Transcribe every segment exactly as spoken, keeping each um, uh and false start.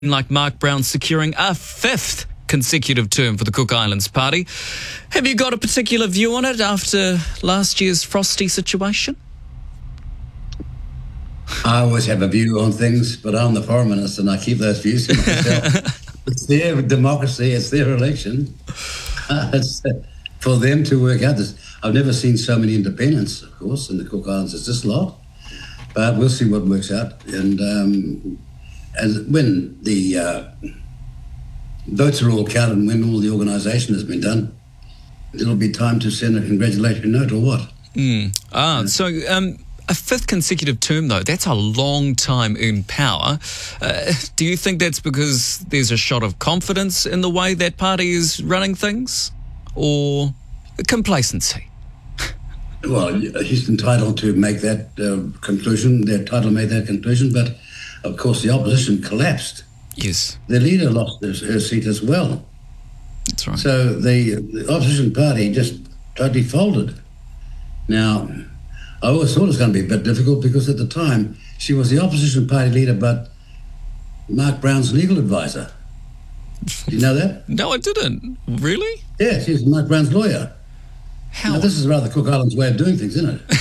like Mark Brown securing a fifth consecutive term for the Cook Islands Party. Have you got a particular view on it after last year's frosty situation? I always have a view on things, but I'm the Foreign Minister and I keep those views to myself. It's their democracy, it's their election. Uh, it's uh, for them to work out this. I've never seen so many independents, of course, in the Cook Islands as this lot, but we'll see what works out. And um, as when the uh, votes are all counted and when all the organisation has been done, it'll be time to send a congratulatory note or what? Mm. Ah, yeah. so um, a fifth consecutive term, though, that's a long time in power. Uh, do you think that's because there's a shot of confidence in the way that party is running things, or complacency? Well, he's entitled to make that uh, conclusion. They're entitled to make that conclusion, but of course the opposition collapsed. Yes. The leader lost her, her seat as well. That's right. So the, the opposition party just totally folded. Now, I always thought it was going to be a bit difficult because at the time she was the opposition party leader, but Mark Brown's legal advisor. Do you know that? No, I didn't. Really? Yeah, she's Mark Brown's lawyer. How? Now, this is rather Cook Islands' way of doing things, isn't it?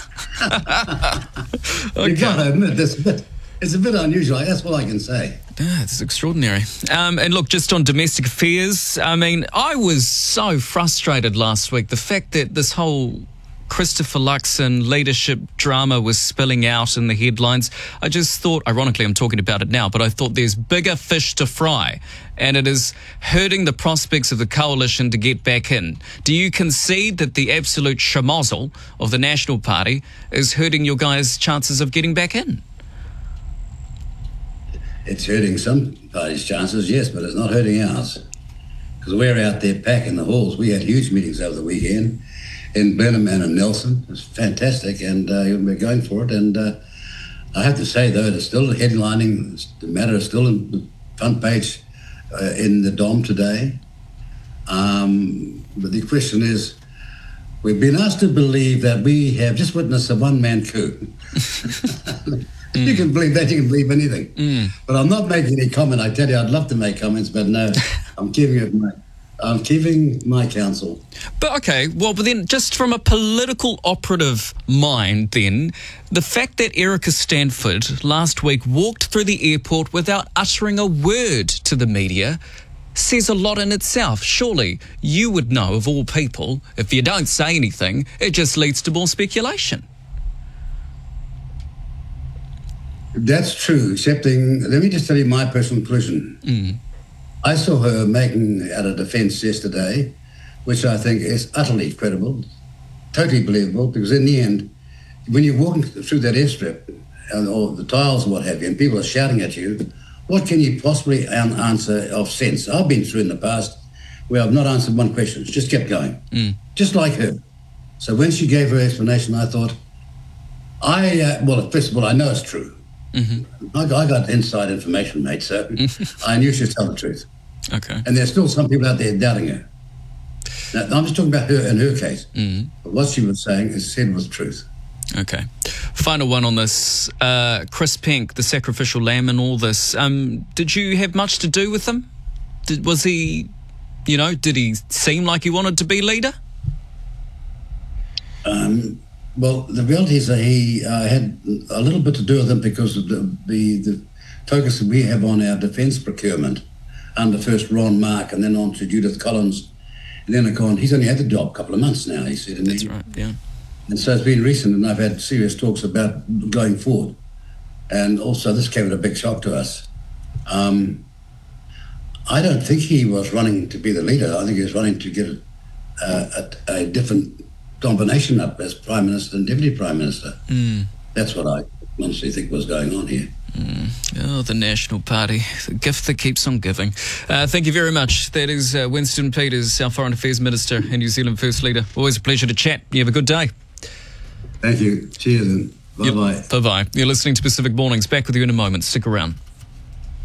Okay. You've got to admit, this bit, it's a bit unusual. That's all I can say. Yeah, it's extraordinary. Um, and look, just on domestic affairs, I mean, I was so frustrated last week. The fact that this whole Christopher Luxon leadership drama was spilling out in the headlines. I just thought, ironically, I'm talking about it now, but I thought there's bigger fish to fry, and it is hurting the prospects of the coalition to get back in. Do you concede that the absolute schmozzle of the National Party is hurting your guys' chances of getting back in? It's hurting some parties' chances, yes, but it's not hurting ours. Because we're out there packing the halls. We had huge meetings over the weekend in Blenheim and in Nelson. It was fantastic, and uh, we're going for it. And uh, I have to say, though, it's still headlining. The matter is still in the front page uh, in the Dom today. Um, but the question is, we've been asked to believe that we have just witnessed a one-man coup. Mm. You can believe that, you can believe anything. Mm. But I'm not making any comment. I tell you, I'd love to make comments, but no, I'm keeping it my, I'm keeping my counsel. But okay, well, but then just from a political operative mind then, the fact that Erica Stanford last week walked through the airport without uttering a word to the media says a lot in itself. Surely you would know, of all people, if you don't say anything, it just leads to more speculation. That's true, excepting, let me just tell you my personal conclusion. Mm. I saw her making out a defence yesterday, which I think is utterly credible, totally believable, because in the end, when you're walking through that airstrip, or the tiles or what have you, and people are shouting at you, what can you possibly answer of sense? I've been through in the past where I've not answered one question, just kept going, mm. just like her. So when she gave her explanation, I thought, I, uh, well, first of all, I know it's true. Mm-hmm. I, I got inside information, mate, so I knew she'd tell the truth. Okay. And there's still some people out there doubting her. Now, I'm just talking about her in her case. Mm-hmm. But what she was saying is said was truth. Okay. Final one on this. Uh, Chris Pink, the sacrificial lamb and all this. Um, did you have much to do with him? Did, was he, you know, did he seem like he wanted to be leader? Um... Well, the reality is that he uh, had a little bit to do with it because of the, the, the focus that we have on our defence procurement under first Ron Mark and then on to Judith Collins. And then gone, he's only had the job a couple of months now, he said. That's he, right, yeah. And so it's been recent and I've had serious talks about going forward. And also this came at a big shock to us. Um, I don't think he was running to be the leader. I think he was running to get a, a, a different combination up as Prime Minister and Deputy Prime Minister. Mm. That's what I honestly think was going on here. Mm. Oh, the National Party, the gift that keeps on giving. Uh, thank you very much. That is uh, Winston Peters, our Foreign Affairs Minister and New Zealand First Leader. Always a pleasure to chat. You have a good day. Thank you. Cheers and bye-bye. Yep. Bye-bye. You're listening to Pacific Mornings. Back with you in a moment. Stick around.